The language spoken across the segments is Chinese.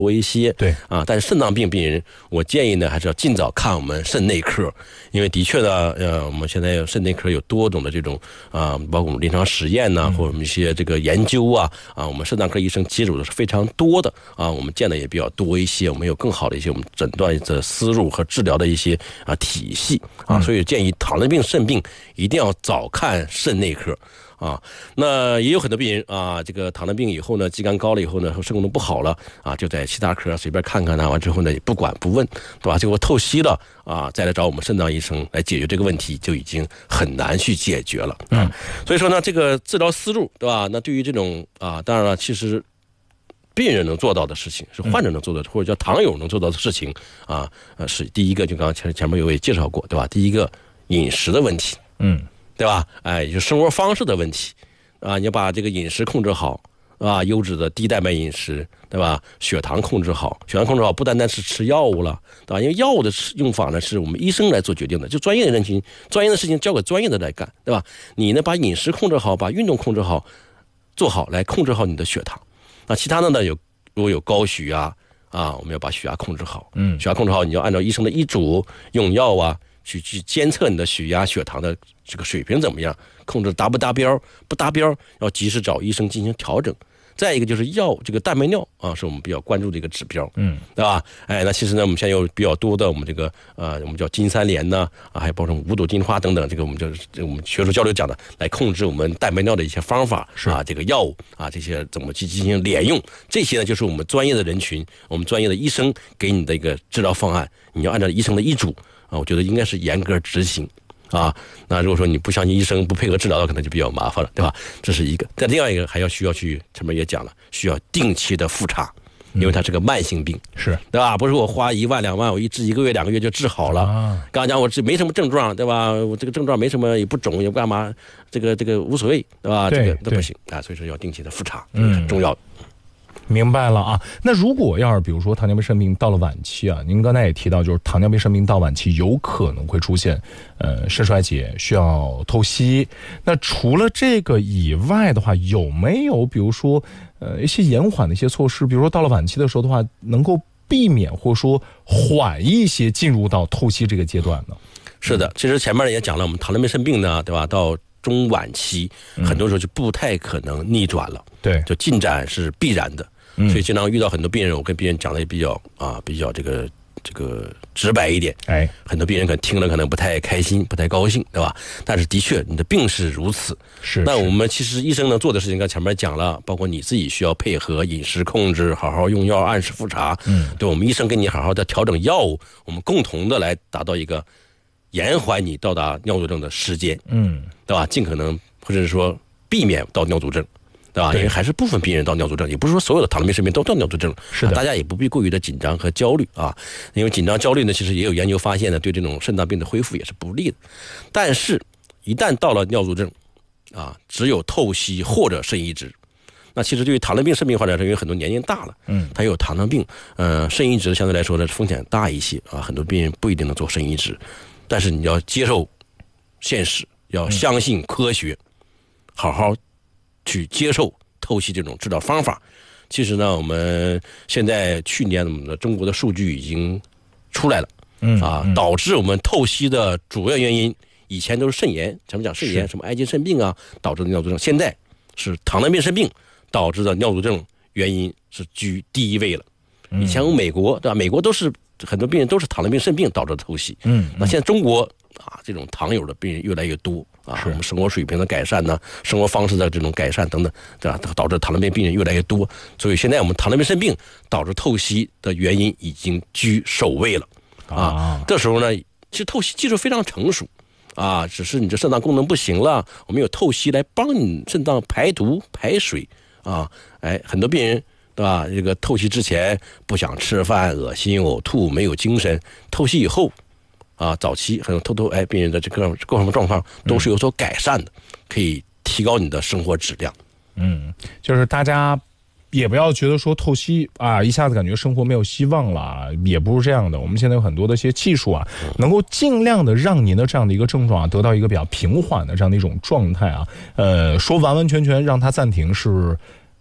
多一些， 对啊，但是肾脏病病人，我建议呢还是要尽早看我们肾内科，因为的确呢，我们现在肾内科有多种的这种包括我们临床实验呢，或者我们一些这个研究啊，我们肾脏科医生接触的是非常多的啊，我们见的也比较多一些，我们有更好的一些我们诊断的思路和治疗的一些体系啊，所以建议糖尿病、肾病一定要早看肾内科。啊，那也有很多病人啊，这个糖尿病以后呢，肌酐高了以后呢，肾功能不好了啊，就在其他科随便看看呢，完之后呢也不管不问，对吧？结果透析了啊，再来找我们肾脏医生来解决这个问题，就已经很难去解决了。所以说呢，这个治疗思路，对吧？那对于这种当然了，其实病人能做到的事情，是患者能做到的，或者叫糖友能做到的事情啊，是第一个，就刚刚前面有位介绍过，对吧？第一个饮食的问题，对吧？哎，就生活方式的问题啊，你要把这个饮食控制好啊，优质的低蛋白饮食，对吧？血糖控制好，血糖控制好不单单是吃药物了，对吧？因为药物的用法呢是我们医生来做决定的，就专业的人群，专业的事情交给专业的来干，对吧？你呢把饮食控制好，把运动控制好，做好来控制好你的血糖。那其他的呢如果有高血压啊，我们要把血压控制好，血压控制好，你要按照医生的医嘱用药啊。去监测你的血压、血糖的这个水平怎么样，控制达不达标，不达标要及时找医生进行调整。再一个就是这个蛋白尿啊，是我们比较关注的一个指标，对吧？哎，那其实呢，我们现在有比较多的我们这个我们叫金三联呢还有包括五朵金花等等，这个我们学术交流讲的，来控制我们蛋白尿的一些方法这个药物这些怎么去进行联用，这些呢就是我们专业的人群，我们专业的医生给你的一个治疗方案，你要按照医生的医嘱。我觉得应该是严格执行啊。那如果说你不相信医生，不配合治疗的，可能就比较麻烦了，对吧？这是一个。但另外一个还需要去，前面也讲了，需要定期的复查，因为它是个慢性病， 是对吧？不是我花1万2万，我一治1个月2个月就治好了。刚刚讲我这没什么症状，对吧？我这个症状没什么，也不肿，也不干嘛，这个无所谓，对吧？这个都不行啊，所以说要定期的复查，很重要。 明白了啊。那如果要是比如说糖尿病肾病到了晚期啊，您刚才也提到，就是糖尿病肾病到晚期有可能会出现肾衰竭，需要透析。那除了这个以外的话，有没有比如说一些延缓的一些措施，比如说到了晚期的时候的话，能够避免或者说缓一些进入到透析这个阶段呢？ 是的，其实前面也讲了，我们糖尿病肾病呢，对吧？到中晚期很多时候就不太可能逆转了， 对， 就进展是必然的。所以经常遇到很多病人，我跟病人讲的也比较这个直白一点，很多病人可能听了可能不太开心，不太高兴，对吧？但是的确你的病是如此，那我们其实医生能做的事情，刚才前面讲了，包括你自己需要配合饮食控制，好好用药，按时复查，对，我们医生跟你好好的调整药物，我们共同的来达到一个延缓你到达尿毒症的时间，对吧？尽可能或者是说避免到尿毒症。对吧？因为还是部分病人到尿毒症，也不是说所有的糖尿病肾病都到尿毒症， 是的， 大家也不必过于的紧张和焦虑啊。因为紧张焦虑呢，其实也有研究发现呢，对这种肾脏病的恢复也是不利的。但是，一旦到了尿毒症，只有透析或者肾移植。那其实对于糖尿病肾病患者，因为很多年龄大了，他有糖尿病，肾移植相对来说呢风险大一些啊，很多病人不一定能做肾移植。但是你要接受现实，要相信科学，好好去接受透析这种治疗方法。其实呢，我们现在去年我们的中国的数据已经出来了，导致我们透析的主要原因，以前都是肾炎，咱们讲肾炎，什么埃及肾病啊导致的尿毒症，现在是糖尿病肾病导致的尿毒症，原因是居第一位了。以前美国，对吧？美国都是很多病人都是糖尿病肾病导致的透析，那现在中国这种糖友的病人越来越多。我们生活水平的改善呢，生活方式的这种改善等等，对吧？导致糖尿病病人越来越多，所以现在我们糖尿病肾病导致透析的原因已经居首位了这时候呢，其实透析技术非常成熟只是你这肾脏功能不行了，我们有透析来帮你肾脏排毒排水很多病人，对吧？这个透析之前不想吃饭、恶心、呕吐、没有精神，透析以后。早期很多病人的这各方面状况都是有所改善的，可以提高你的生活质量。 就是大家也不要觉得说透析一下子感觉生活没有希望了，也不是这样的。我们现在有很多的一些技术能够尽量的让您的这样的一个症状得到一个比较平缓的这样的一种状态说完完全全让它暂停是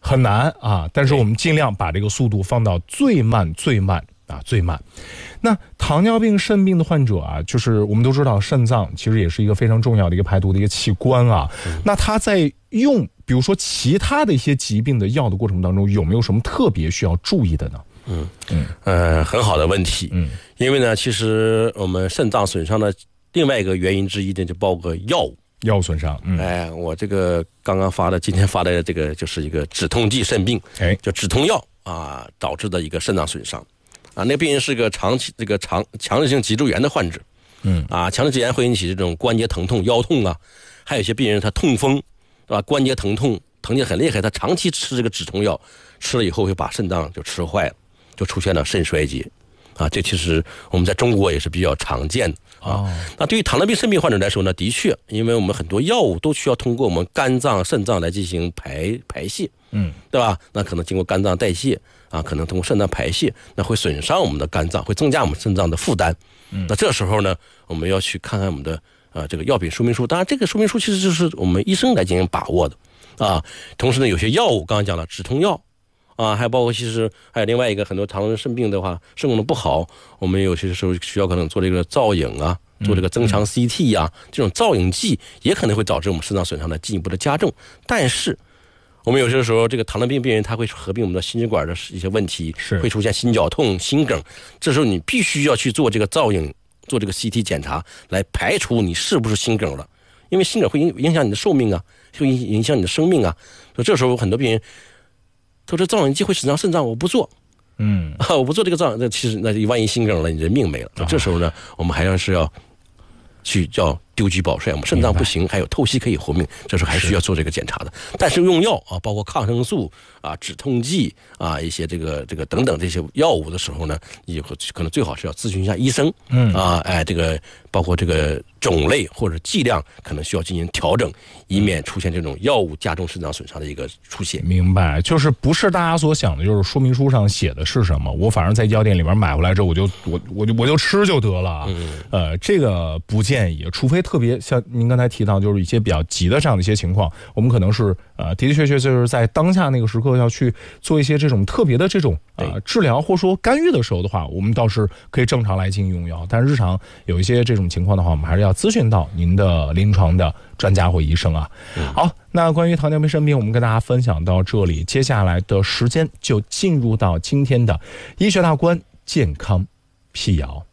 很难啊，但是我们尽量把这个速度放到最慢最慢啊，最慢。那糖尿病肾病的患者啊，就是我们都知道肾脏其实也是一个非常重要的一个排毒的一个器官啊。那他在用比如说其他的一些疾病的药的过程当中，有没有什么特别需要注意的呢？ 很好的问题。因为呢，其实我们肾脏损伤的另外一个原因之一呢，就包括药物损伤。 我这个刚刚今天发的这个就是一个止痛剂肾病，就止痛药啊导致的一个肾脏损伤啊。那个病人是个强直性脊柱炎的患者，强直性脊柱炎会引起这种关节疼痛、腰痛啊，还有一些病人他痛风，对吧？关节疼痛很厉害，他长期吃这个止痛药，吃了以后会把肾脏就吃坏了，就出现了肾衰竭啊。这其实我们在中国也是比较常见的啊。那对于糖尿病肾病患者来说呢，的确，因为我们很多药物都需要通过我们肝脏、肾脏来进行排泄，对吧？那可能经过肝脏代谢啊，可能通过肾脏排泄，那会损伤我们的肝脏，会增加我们肾脏的负担。那这时候呢，我们要去看看我们的这个药品说明书。当然，这个说明书其实就是我们医生来进行把握的啊。同时呢，有些药物刚刚讲了止痛药啊，还包括其实还有另外一个，很多糖尿病肾病的话，肾功能不好，我们有些时候需要可能做这个造影啊，做这个增强 CT 啊，这种造影剂也可能会导致我们肾脏损伤的进一步的加重。但是我们有些时候这个糖尿病病人他会合并我们的心血管的一些问题，会出现心绞痛、心梗，这时候你必须要去做这个造影，做这个 CT 检查，来排除你是不是心梗了，因为心梗会影响你的寿命啊，会影响你的生命啊。所以这时候很多病人他说造影剂会损伤肾脏，我不做，我不做这个造影，那其实那万一心梗了，你人命没了。这时候呢，我们还是要叫丢车保帅，我们肾脏不行，还有透析可以活命，这时候还需要做这个检查的。但是用药啊，包括抗生素啊、止痛剂啊、一些这个等等这些药物的时候呢，以后可能最好是要咨询一下医生，这个包括这个种类或者剂量可能需要进行调整，以免出现这种药物加重肾脏损伤的一个出现。 明白，就是不是大家所想的，就是说明书上写的是什么，我反正在药店里面买回来之后，我就吃就得了。这个不建议，除非特别像您刚才提到，就是一些比较急的这样的一些情况，我们可能是的确就是在当下那个时刻要去做一些这种特别的这种治疗或说干预的时候的话，我们倒是可以正常来进行用药。但是日常有一些这种情况的话，我们还是要咨询到您的临床的专家或医生啊。好，那关于糖尿病肾病，我们跟大家分享到这里，接下来的时间就进入到今天的医学大观健康辟谣。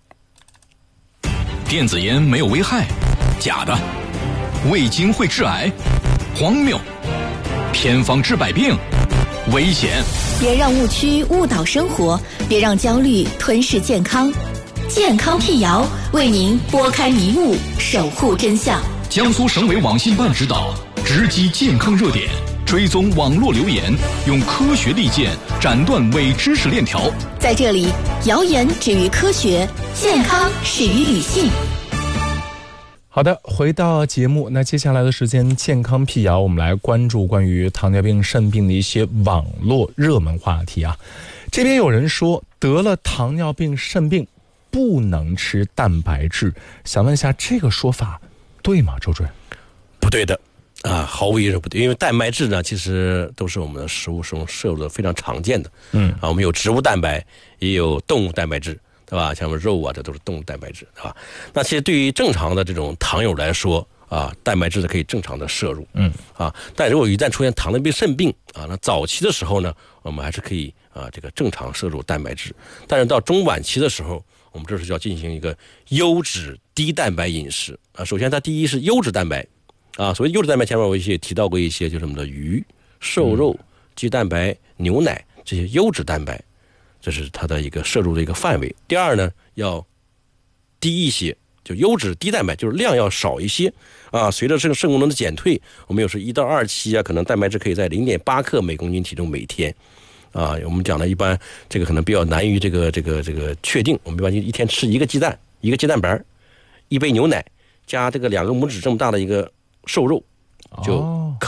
电子烟没有危害，假的；味精会致癌，荒谬；偏方治百病，危险。 别让误区误导生活，别让焦虑吞噬健康。健康辟谣为您拨开迷雾，守护真相。 江苏省委网信办指导，直击健康热点，追踪网络留言，用科学利剑斩断伪知识链条。 在这里，谣言止于科学，健康始于理性。 好的，回到节目，那接下来的时间健康辟谣，我们来关注关于糖尿病肾病的一些网络热门话题啊。这边有人说得了糖尿病肾病不能吃蛋白质，想问一下这个说法对吗？周主任？ 不对的啊，毫无疑问不对，因为蛋白质呢，其实都是我们的食物中摄入的非常常见的。我们有植物蛋白，也有动物蛋白质，对吧？像肉啊，这都是动物蛋白质，对吧？那其实对于正常的这种糖友来说啊，蛋白质可以正常的摄入，但如果一旦出现糖尿病肾病啊，那早期的时候呢，我们还是可以这个正常摄入蛋白质，但是到中晚期的时候，我们这是要进行一个优质低蛋白饮食啊。首先，它第一是优质蛋白啊，所谓优质蛋白，前面我也提到过一些，就是我们的鱼、瘦肉、鸡蛋白、牛奶这些优质蛋白，这是它的一个摄入的一个范围。第二呢，要低一些，就优质低蛋白，就是量要少一些啊。随着这个肾功能的减退，我们有时1到2期啊，可能蛋白质可以在0.8克每公斤体重每天。我们讲的一般这个可能比较难于这个确定。我们一般就一天吃1个鸡蛋，1个鸡蛋白，1杯牛奶，加这个2个拇指这么大的一个瘦肉就可以了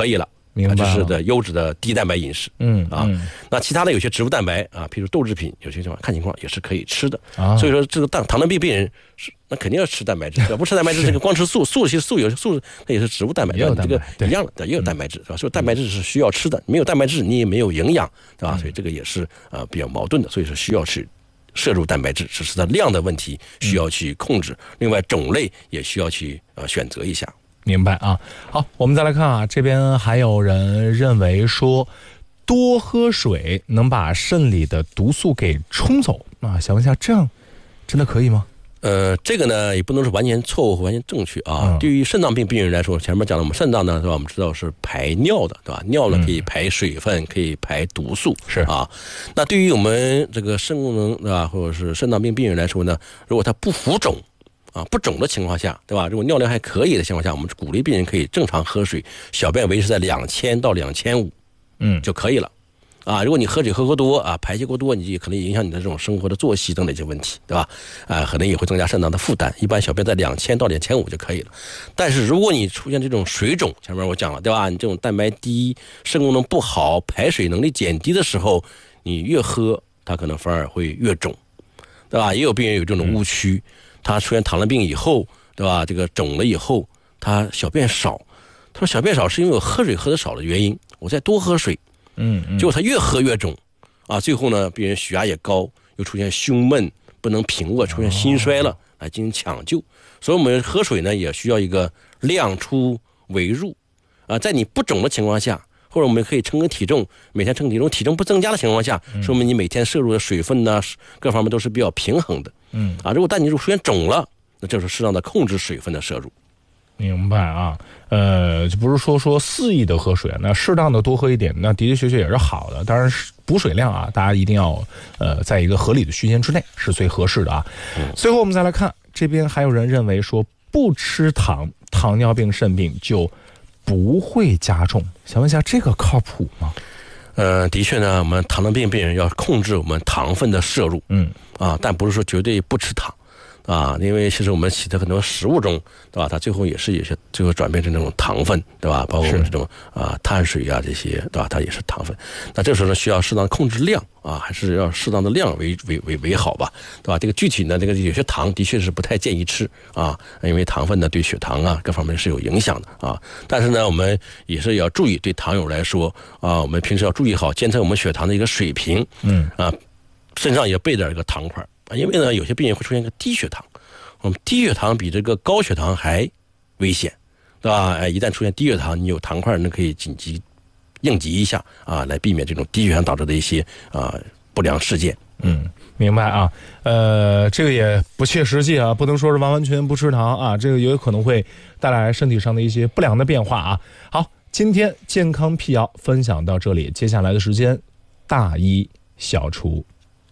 明白了， 这是的优质的低蛋白饮食。那其他的有些植物蛋白啊，譬如豆制品，有些情况看情况也是可以吃的。所以说这个糖尿病病人是那肯定要吃蛋白质，不吃蛋白质这个光吃素，其实素有素它也是植物蛋白，这个一样的，也有蛋白质，是吧？所以蛋白质是需要吃的，没有蛋白质你也没有营养，对吧？所以这个也是比较矛盾的，所以说需要去摄入蛋白质，只是它量的问题需要去控制。另外种类也需要去选择一下。 明白啊。好，我们再来看啊，这边还有人认为说多喝水能把肾里的毒素给冲走啊，想问一下，这样真的可以吗？ 这个呢也不能是完全错误和完全正确啊。对于肾脏病病人来说，前面讲了我们肾脏呢，对吧？我们知道是排尿的，对吧？尿呢可以排水分，可以排毒素， 是啊。那对于我们这个肾功能，对吧？或者是肾脏病病人来说呢，如果他不浮肿不肿的情况下，对吧？如果尿量还可以的情况下，我们鼓励病人可以正常喝水，小便维持在2000到2500，就可以了。如果你喝水喝多排泄过多，你可能影响你的这种生活的作息等的一些问题，对吧？可能也会增加肾脏的负担。一般小便在2000到2500就可以了。但是如果你出现这种水肿，前面我讲了，对吧？你这种蛋白低、肾功能不好、排水能力减低的时候，你越喝，它可能反而会越肿，对吧？也有病人有这种误区，他出现糖尿病以后，对吧？这个肿了以后，他小便少，他说小便少是因为我喝水喝的少的原因，我再多喝水。结果他越喝越肿最后呢病人血压也高，又出现胸闷不能平卧，出现心衰了，来进行抢救。所以我们喝水呢也需要一个量出为入在你不肿的情况下，或者我们可以称个体重，每天称体重，体重不增加的情况下，说明你每天摄入的水分呢各方面都是比较平衡的。如果但你如果出现肿了，那就是适当的控制水分的摄入。 明白啊，就不是说肆意的喝水，那适当的多喝一点，那的确也是好的。当然补水量大家一定要在一个合理的区间之内是最合适的啊。最后我们再来看，这边还有人认为说不吃糖，糖尿病肾病就不会加重，想问一下这个靠谱吗？ 的确呢，我们糖尿病病人要控制我们糖分的摄入，但不是说绝对不吃糖。因为其实我们起的很多食物中，对吧？它最后也是有些最后转变成这种糖分，对吧？包括我们这种碳水这些，对吧？它也是糖分。那这时候呢，需要适当控制量还是要适当的量为好吧，对吧？这个具体呢，这个有些糖的确是不太建议吃因为糖分呢对血糖各方面是有影响的但是呢，我们也是要注意，对糖友来说我们平时要注意好监测我们血糖的一个水平，身上也备点一个糖块。因为呢，有些病人会出现一个低血糖，我们低血糖比这个高血糖还危险，对吧？一旦出现低血糖，你有糖块，那可以紧急应急一下来避免这种低血糖导致的一些不良事件。 明白啊。这个也不切实际不能说是完完全不吃糖这个也有可能会带来身体上的一些不良的变化好，今天健康辟谣分享到这里，接下来的时间大医小厨。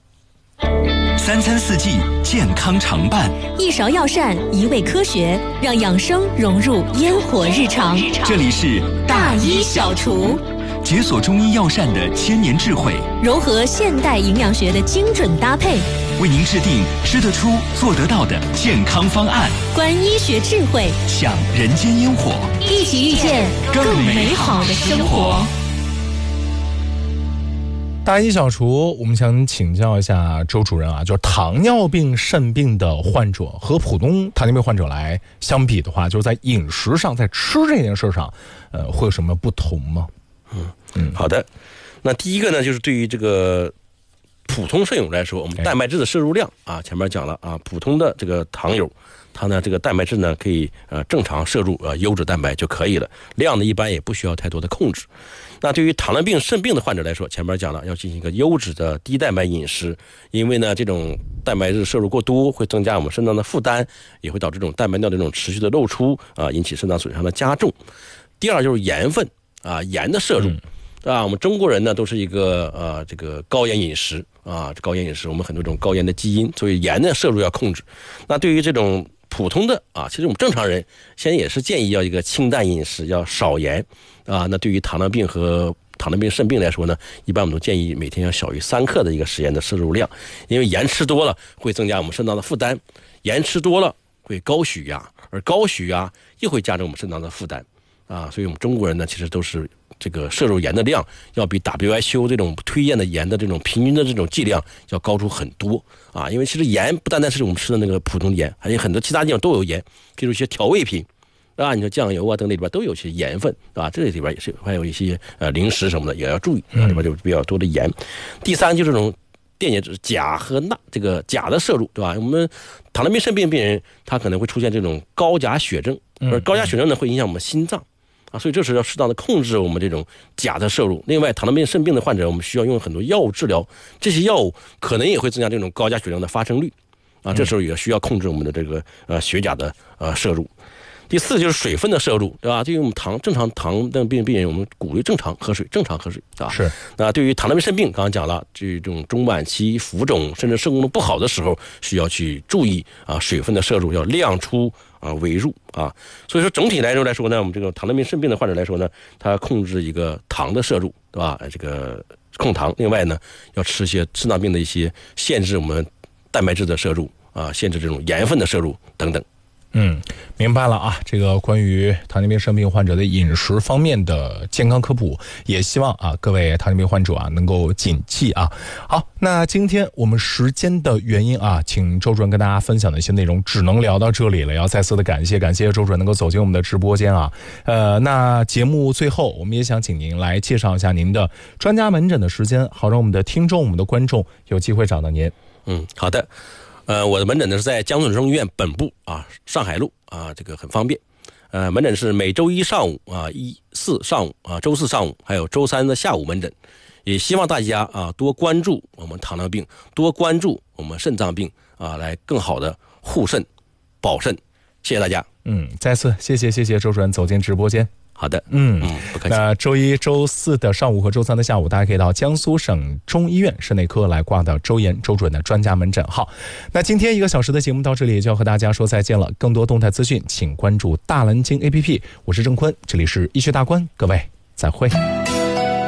3餐4季健康常伴， 一勺药膳，一味科学，让养生融入烟火日常。 这里是大医小厨， 解锁中医药膳的千年智慧， 融合现代营养学的精准搭配， 为您制定吃得出、做得到的健康方案， 观医学智慧， 享人间烟火， 一起遇见更美好的生活。 大医小厨，我们想请教一下周主任就是糖尿病肾病的患者和普通糖尿病患者来相比的话，就是在饮食上，在吃这件事上会有什么不同吗？ 好的。那第一个呢，就是对于这个普通肾友来说，我们蛋白质的摄入量前面讲了普通的这个糖友，它呢这个蛋白质呢可以正常摄入优质蛋白就可以了，量呢一般也不需要太多的控制。那对于糖尿病肾病的患者来说，前面讲了要进行一个优质的低蛋白饮食，因为呢这种蛋白质摄入过多会增加我们肾脏的负担，也会导致这种蛋白尿的这种持续的漏出引起肾脏损伤的加重。第二就是盐分盐的摄入我们中国人呢都是一个这个高盐饮食高盐饮食，我们很多种高盐的基因，所以盐的摄入要控制。那对于这种普通的其实我们正常人现在也是建议要一个清淡饮食，要少盐那对于糖尿病和糖尿病肾病来说呢，一般我们都建议每天要小于3克的一个食盐的摄入量，因为盐吃多了会增加我们肾脏的负担，盐吃多了会高血压，而高血压又会加重我们肾脏的负担啊，所以我们中国人呢，其实都是这个摄入盐的量要比 WHO 这种推荐的盐的这种平均的这种剂量要高出很多啊。因为其实盐不单单是我们吃的那个普通的盐，还有很多其他地方都有盐，比如一些调味品啊，你说酱油啊等里边都有些盐分啊，这里边也是，还有一些零食什么的也要注意啊，里边就比较多的盐。第三就是这种电解质钾和钠，这个钾的摄入，对吧？我们糖尿病肾病病人他可能会出现这种高钾血症，而高钾血症呢会影响我们心脏啊，所以这时要适当的控制我们这种钾的摄入。另外，糖尿病肾病的患者，我们需要用很多药物治疗，这些药物可能也会增加这种高钾血症的发生率啊，这时候也需要控制我们的这个血钾的摄入。第四就是水分的摄入，对吧？对于我们正常糖尿病病人，我们鼓励正常喝水，啊。 是。 那对于糖尿病肾病，刚刚讲了，这种中晚期浮肿甚至肾功能不好的时候，需要去注意啊，水分的摄入要量出啊为入啊。所以说总体来说呢，我们这个糖尿病肾病的患者来说呢，他控制一个糖的摄入，对吧？这个控糖。另外呢，要吃一些肾脏病的一些限制我们蛋白质的摄入啊，限制这种盐分的摄入等等。 明白了啊。这个关于糖尿病肾病患者的饮食方面的健康科普，也希望啊各位糖尿病患者啊能够谨记啊。好，那今天我们时间的原因啊，请周主任跟大家分享的一些内容只能聊到这里了，要再次的感谢周主任能够走进我们的直播间啊。那节目最后我们也想请您来介绍一下您的专家门诊的时间，好让我们的听众、我们的观众有机会找到您。 好的。我的门诊呢是在江苏省中医院本部啊，上海路啊，这个很方便。门诊是每周一上午啊，1、4上午啊，周4上午，还有周3的下午门诊。也希望大家啊多关注我们糖尿病，多关注我们肾脏病啊，来更好的护肾保肾。谢谢大家。 再次谢谢周主任走进直播间。 好的，不客气。 那周1、周4的上午和周3的下午，大家可以到江苏省中医院肾内科来挂到周主任的专家门诊。好，那今天1个小时的节目到这里就要和大家说再见了。更多动态资讯，请关注大蓝鲸 APP。我是郑坤，这里是医学大观，各位再会。